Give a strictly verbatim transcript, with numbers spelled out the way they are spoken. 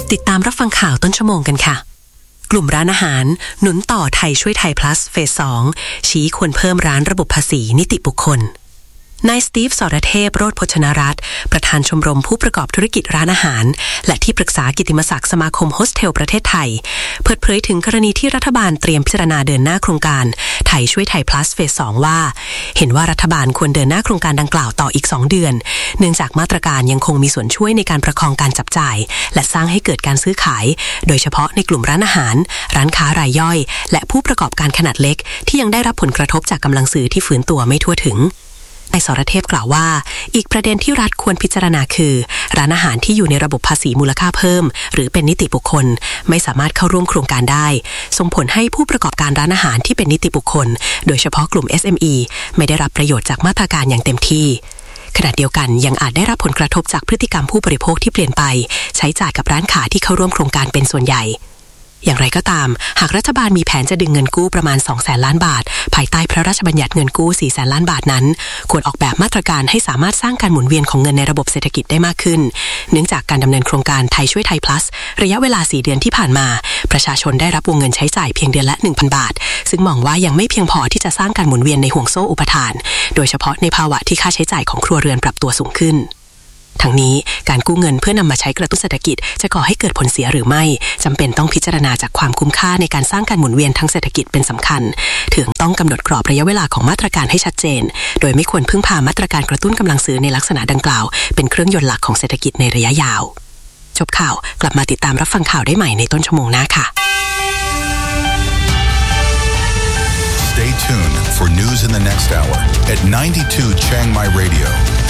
ติดตามรับฟังข่าวต้นชั่วโมงกันค่ะกลุ่มร้านอาหารหนุนต่อไทยช่วยไทย plus เฟส สอง ชี้ควรเพิ่มร้านระบบภาษีนิติบุคคลนายสตีฟ สรเทพ โรจน์ โภชนรัตน์ประธานชมรมผู้ประกอบธุรกิจร้านอาหารและที่ปรึกษากิตติมศักดิ์สมาคมโฮสเทลประเทศไทยเปิดเผยถึงกรณีที่รัฐบาลเตรียมพิจารณาเดินหน้าโครงการไทยช่วยไทย plus เฟส สอง ว่าเห็นว่ารัฐบาลควรเดินหน้าโครงการดังกล่าวต่ออีกสองเดือนเนื่องจากมาตรการยังคงมีส่วนช่วยในการประคองการจับจ่ายและสร้างให้เกิดการซื้อขายโดยเฉพาะในกลุ่มร้านอาหารร้านค้ารายย่อยและผู้ประกอบการขนาดเล็กที่ยังได้รับผลกระทบจากกำลังซื้อที่ฟื้นตัวไม่ทั่วถึงนายสรเทพกล่าวว่าอีกประเด็นที่รัฐควรพิจารณาคือร้านอาหารที่อยู่ในระบบภาษีมูลค่าเพิ่มหรือเป็นนิติบุคคลไม่สามารถเข้าร่วมโครงการได้ส่งผลให้ผู้ประกอบการร้านอาหารที่เป็นนิติบุคคลโดยเฉพาะกลุ่ม เอส เอ็ม อี ไม่ได้รับประโยชน์จากมาตรการอย่างเต็มที่ขณะเดียวกันยังอาจได้รับผลกระทบจากพฤติกรรมผู้บริโภคที่เปลี่ยนไปใช้จ่ายกับร้านค้าที่เข้าร่วมโครงการเป็นส่วนใหญ่อย่างไรก็ตามหากรัฐบาลมีแผนจะดึงเงินกู้ประมาณ สองแสนล้านบาทภายใต้พระราชบัญญัติเงินกู้ สี่แสนล้านบาทนั้นควรออกแบบมาตรการให้สามารถสร้างการหมุนเวียนของเงินในระบบเศรษฐกิจได้มากขึ้นเนื่องจากการดำเนินโครงการไทยช่วยไทย plus ระยะเวลาสี่เดือนที่ผ่านมาประชาชนได้รับวงเงินใช้จ่ายเพียงเดือนละ หนึ่งพัน บาทซึ่งมองว่ายังไม่เพียงพอที่จะสร้างการหมุนเวียนในห่วงโซ่อุปทานโดยเฉพาะในภาวะที่ค่าใช้จ่ายของครัวเรือนปรับตัวสูงขึ้นทั้งนี้การกู้เงินเพื่อนำมาใช้กระตุ้นเศรษฐกิจจะก่อให้เกิดผลเสียหรือไม่จำเป็นต้องพิจารณาจากความคุ้มค่าในการสร้างการหมุนเวียนทางเศรษฐกิจเป็นสำคัญถึงต้องกำหนดกรอบระยะเวลาของมาตรการให้ชัดเจนโดยไม่ควรพึ่งพามาตรการกระตุ้นกำลังซื้อในลักษณะดังกล่าวเป็นเครื่องยนต์หลักของเศรษฐกิจในระยะยาวจบข่าวกลับมาติดตามรับฟังข่าวได้ใหม่ในต้นชั่วโมงหน้าค่ะ Stay tuned for news in the next hour at ninety-two Chiang Mai Radio.